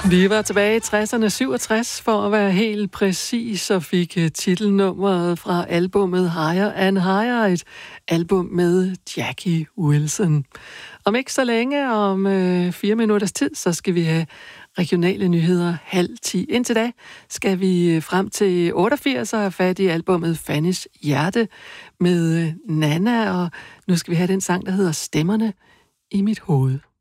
Vi var tilbage i 60'erne, 67 for at være helt præcis, og fik titelnummeret fra albumet Higher and Higher, et album med Jackie Wilson. Om ikke så længe, om 4 minutters tid, så skal vi have regionale nyheder 9:30. Indtil da skal vi frem til 88 og have fat i albumet Fannys Hjerte med Nana, og nu skal vi have den sang, der hedder Stemmerne i mit hoved.